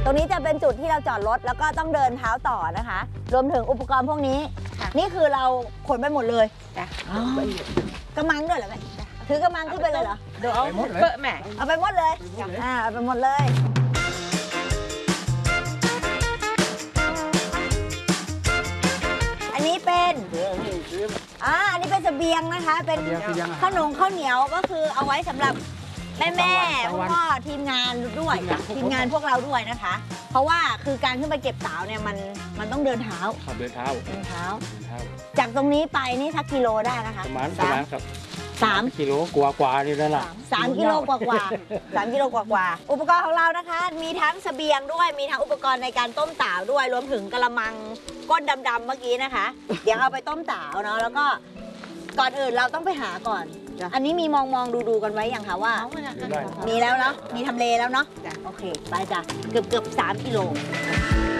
ตรงนี้จะเป็นจุดที่เราจอดรถแล้วก็ต้องเดินเท้าต่อนะคะ รวมถึงอุปกรณ์พวกนี้นี่คือเราขนไปหมดเลยจ้ะกระมังด้วยเหรอแม่ถือกระมังขึ้นไปเลยเหรอเดี๋ยวเอาเปิดแม่เอาไปหมดเลยเอาไปหมดเลยอันนี้เป็นอันนี้เป็นเสบียงนะคะเป็นขนมข้าวเหนียวก็คือเอาไว้สำหรับแม่พ่อทีมงานด้วยทีมงานพวกเราด้วยนะคะเพราะว่าคือการขึ้นไปเก็บสาวเนี่ยมันต้องเดินเท้าเดินเท้าจากตรงนี้ไปนี่สักกิโลได้นะคะประมาณครับ 3 กิโลกว่านี่แล้วล่ะ 3 กิโลกว่า3 กิโลกว่าอุปกรณ์ของเรานะคะมีทั้งเสบียงด้วยมีทั้งอุปกรณ์ในการต้มสาวด้วยรวมถึงกระมังก้นดำๆเมื่อกี้นะคะเดี๋ยวเอาไปต้มสาวเนาะแล้วก็ก่อนอื่นเราต้องไปหาก่อนอันนี้มีมองดูกันไว้อย่างคะว่ามีแล้วเนาะมีทำเลแล้วเนาะโอเคไปจ้ะเกือบ3 กิโล